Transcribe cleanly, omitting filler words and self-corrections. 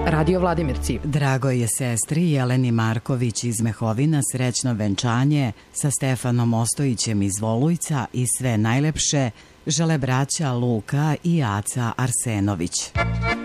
Radio Vladimirci. Dragoj je sestri Jeleni Marković iz Mehovina srećno venčanje sa Stefanom Ostojićem iz Volujca i sve najlepše žele braća Luka i Aca Arsenović.